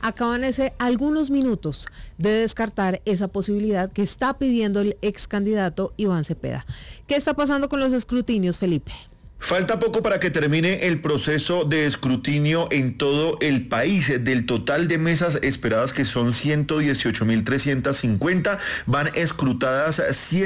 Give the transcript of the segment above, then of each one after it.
acaban hace algunos minutos de descartar esa posibilidad que está pidiendo el ex candidato Iván Cepeda. ¿Qué está pasando con los escrutinios, Felipe? Falta poco para que termine el proceso de escrutinio en todo el país. Del total de mesas esperadas, que son 118.350, van escrutadas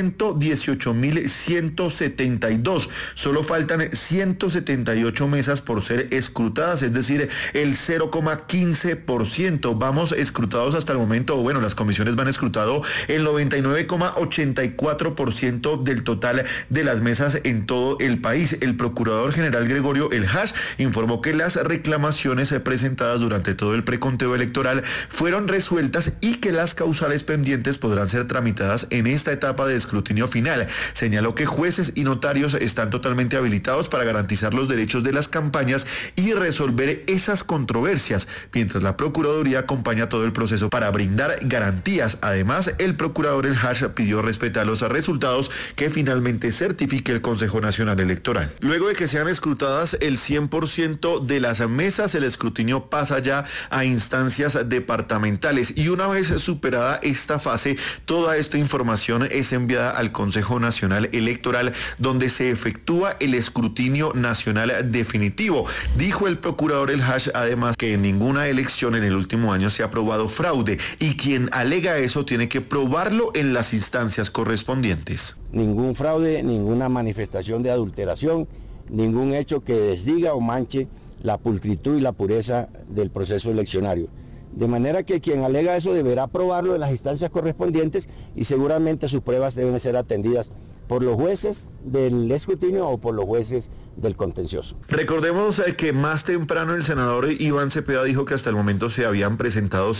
118.172. Solo faltan 178 mesas por ser escrutadas, es decir, el 0,15%. Vamos escrutados hasta el momento, o bueno, las comisiones van escrutado el 99,84% del total de las mesas en todo el país. El Procurador General Gregorio El Hash informó que las reclamaciones presentadas durante todo el preconteo electoral fueron resueltas y que las causales pendientes podrán ser tramitadas en esta etapa de escrutinio final. Señaló que jueces y notarios están totalmente habilitados para garantizar los derechos de las campañas y resolver esas controversias, mientras la Procuraduría acompaña todo el proceso para brindar garantías. Además, el Procurador El Hash pidió respetar los resultados que finalmente certifique el Consejo Nacional Electoral. Luego de que sean escrutadas el 100% de las mesas, el escrutinio pasa ya a instancias departamentales y una vez superada esta fase, toda esta información es enviada al Consejo Nacional Electoral, donde se efectúa el escrutinio nacional definitivo. Dijo el Procurador El Hash además que en ninguna elección en el último año se ha probado fraude y quien alega eso tiene que probarlo en las instancias correspondientes. Ningún fraude, ninguna manifestación de adulteración, ningún hecho que desdiga o manche la pulcritud y la pureza del proceso eleccionario. De manera que quien alega eso deberá probarlo en las instancias correspondientes y seguramente sus pruebas deben ser atendidas por los jueces del escrutinio o por los jueces del contencioso. Recordemos que más temprano el senador Iván Cepeda dijo que hasta el momento se habían presentado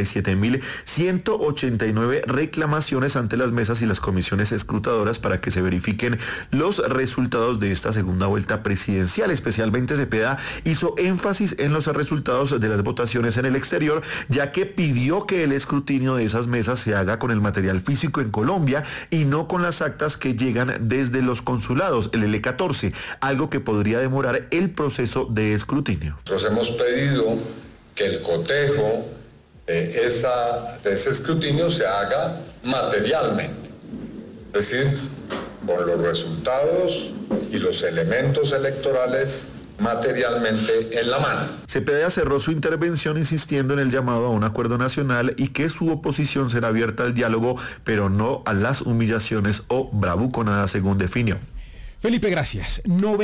57.189 reclamaciones ante las mesas y las comisiones escrutadoras para que se verifiquen los resultados de esta segunda vuelta presidencial. Especialmente Cepeda hizo énfasis en los resultados de las votaciones en el exterior, ya que pidió que el escrutinio de esas mesas se haga con el material físico en Colombia y no con las actas que llegan desde los consulados, el L14, algo que podría demorar el proceso de escrutinio. Nosotros hemos pedido que el cotejo de ese escrutinio se haga materialmente, es decir, con los resultados y los elementos electorales materialmente en la mano. Cepeda cerró su intervención insistiendo en el llamado a un acuerdo nacional y que su oposición será abierta al diálogo, pero no a las humillaciones o bravuconadas, según definió. Felipe, gracias.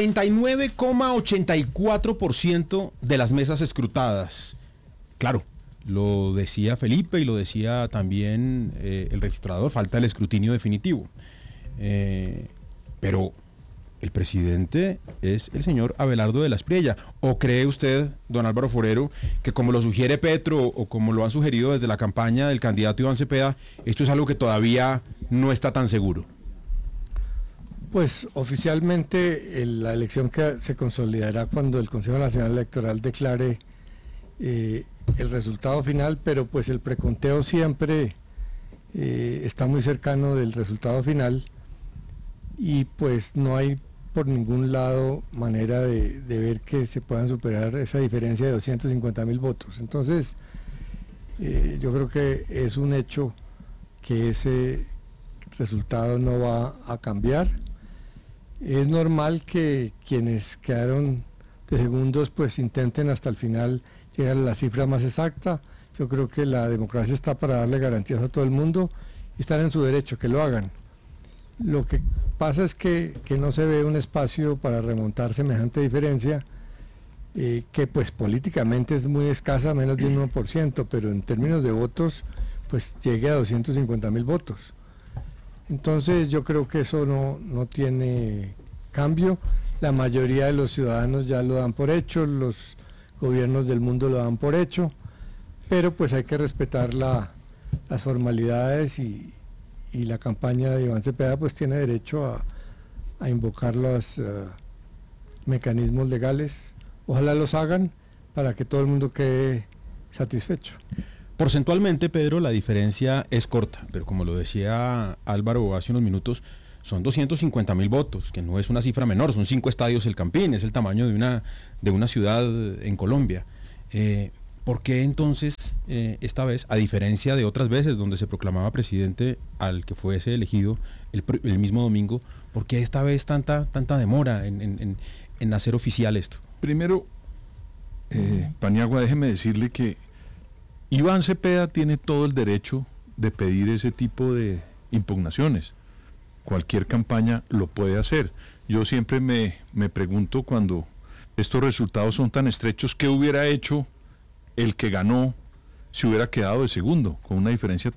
99,84% de las mesas escrutadas. Claro, lo decía Felipe y lo decía también el registrador, falta el escrutinio definitivo. Pero el presidente es el señor Abelardo de la Espriella. ¿O cree usted, don Álvaro Forero, que como lo sugiere Petro o como lo han sugerido desde la campaña del candidato Iván Cepeda, esto es algo que todavía no está tan seguro? Pues oficialmente la elección que se consolidará cuando el Consejo Nacional Electoral declare el resultado final, pero pues el preconteo siempre está muy cercano del resultado final y pues no hay por ningún lado manera de ver que se puedan superar esa diferencia de 250.000 votos. Entonces yo creo que es un hecho que ese resultado no va a cambiar. Es normal que quienes quedaron de segundos pues intenten hasta el final llegar a la cifra más exacta. Yo creo que la democracia está para darle garantías a todo el mundo y están en su derecho, que lo hagan. Lo que pasa es que no se ve un espacio para remontar semejante diferencia, que pues políticamente es muy escasa, menos de un 1%, pero en términos de votos pues llegue a 250.000 votos. Entonces yo creo que eso no tiene cambio. La mayoría de los ciudadanos ya lo dan por hecho, los gobiernos del mundo lo dan por hecho, pero pues hay que respetar las formalidades y la campaña de Iván Cepeda pues tiene derecho a invocar los mecanismos legales. Ojalá los hagan para que todo el mundo quede satisfecho. Porcentualmente, Pedro, la diferencia es corta, pero como lo decía Álvaro hace unos minutos, son 250.000 votos, que no es una cifra menor, son 5 estadios el Campín, es el tamaño de una ciudad en Colombia. ¿Por qué entonces esta vez, a diferencia de otras veces donde se proclamaba presidente al que fuese elegido el mismo domingo? ¿Por qué esta vez tanta demora en hacer oficial esto? Primero, Paniagua, déjeme decirle que Iván Cepeda tiene todo el derecho de pedir ese tipo de impugnaciones. Cualquier campaña lo puede hacer. Yo siempre me pregunto, cuando estos resultados son tan estrechos, ¿qué hubiera hecho el que ganó si hubiera quedado de segundo, con una diferencia